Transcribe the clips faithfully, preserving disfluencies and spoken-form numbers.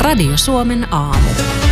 Radio Suomen aamu.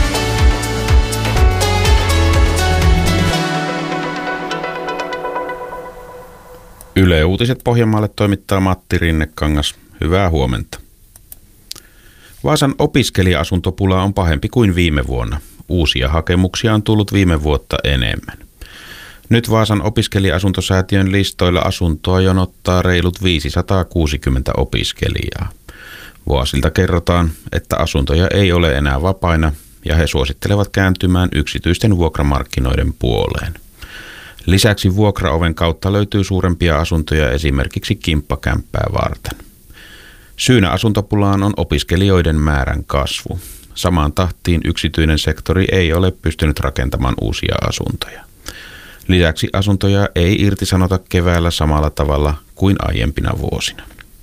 Yle Uutiset Pohjanmaalle toimittaa Matti Rinnekangas. Hyvää huomenta. Vaasan opiskelija-asuntopula on pahempi kuin viime vuonna. Uusia hakemuksia on tullut viime vuotta enemmän. Nyt Vaasan opiskelija-asuntosäätiön listoilla asuntoa jonottaa reilut viisisataakuusikymmentä opiskelijaa. Vuosilta kerrotaan, että asuntoja ei ole enää vapaina ja he suosittelevat kääntymään yksityisten vuokramarkkinoiden puoleen. Lisäksi vuokraoven kautta löytyy suurempia asuntoja esimerkiksi kimppakämppää varten. Syynä asuntopulaan on opiskelijoiden määrän kasvu. Samaan tahtiin yksityinen sektori ei ole pystynyt rakentamaan uusia asuntoja. Lisäksi asuntoja ei irtisanota keväällä samalla tavalla kuin aiempina vuosina.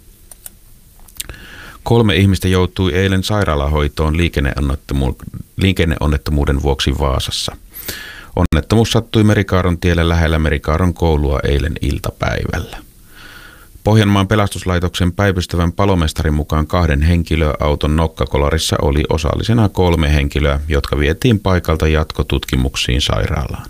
Kolme ihmistä joutui eilen sairaalahoitoon liikenneonnettomuuden vuoksi Vaasassa. Onnettomuus sattui Merikaaron tielle lähellä Merikaaron koulua eilen iltapäivällä. Pohjanmaan pelastuslaitoksen päivystävän palomestarin mukaan kahden henkilöauton nokkakolarissa oli osallisena kolme henkilöä, jotka vietiin paikalta jatkotutkimuksiin sairaalaan.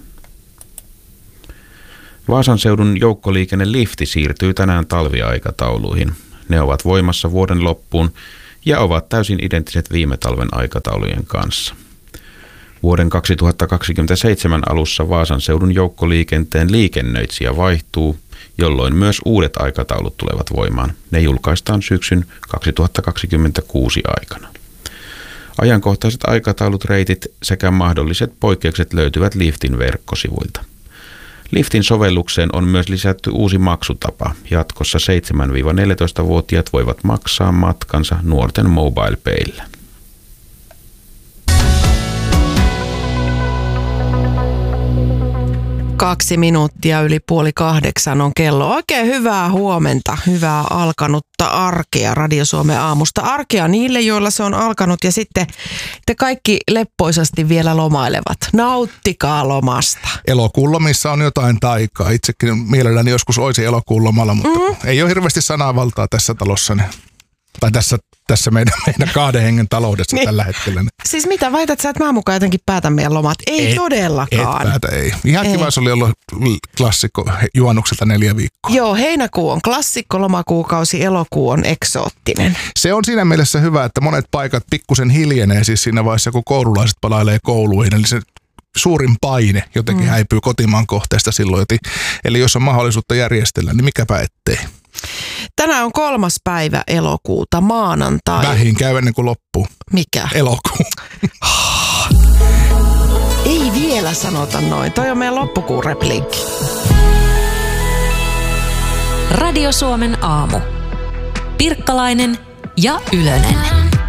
Vaasan seudun joukkoliikennelifti siirtyy tänään talviaikatauluihin. Ne ovat voimassa vuoden loppuun ja ovat täysin identtiset viime talven aikataulujen kanssa. Vuoden kaksituhattakaksikymmentäseitsemän alussa Vaasan seudun joukkoliikenteen liikennöitsijä vaihtuu, jolloin myös uudet aikataulut tulevat voimaan. Ne julkaistaan syksyn kaksituhattakaksikymmentäkuusi aikana. Ajankohtaiset aikataulut, reitit sekä mahdolliset poikkeukset löytyvät liftin verkkosivuilta. Liftin sovellukseen on myös lisätty uusi maksutapa. Jatkossa seitsemän-neljätoista-vuotiaat voivat maksaa matkansa nuorten MobilePayllä. Kaksi minuuttia yli puoli kahdeksan on kello. Oikein hyvää huomenta, hyvää alkanutta arkea Radio Suomen aamusta. Arkea niille, joilla se on alkanut ja sitten te kaikki leppoisasti vielä lomailevat. Nauttikaa lomasta. Elokuun lomissa on jotain taikaa. Itsekin mielelläni joskus olisi elokuun lomalla, mutta mm-hmm. ei ole hirveästi sananvaltaa tässä talossa. Tai tässä, tässä meidän, meidän kahden hengen taloudessa niin. Tällä hetkellä. Siis mitä, väität sä, että mä mukaan jotenkin päätän meidän lomat? Ei et, todellakaan. Et päätä, ei. Ihan ei. Kiva, se oli ollut klassikko juhannukselta neljä viikkoa. Joo, heinäkuu on klassikko, lomakuukausi, elokuu on eksoottinen. Se on siinä mielessä hyvä, että monet paikat pikkusen hiljenee siis siinä vaiheessa, kun koululaiset palailee kouluihin. Eli se suurin paine jotenkin mm. häipyy kotimaan kohteesta silloin. Eli jos on mahdollisuutta järjestellä, niin mikäpä ettei. Tänään on kolmas päivä elokuuta, maanantai. Vähin käy ennen kuin loppuu. Mikä? Elokuu. Ei vielä sanota noin. Toi on meidän loppukuun repliikki. Radio Suomen aamu. Pirkkalainen ja Ylönen.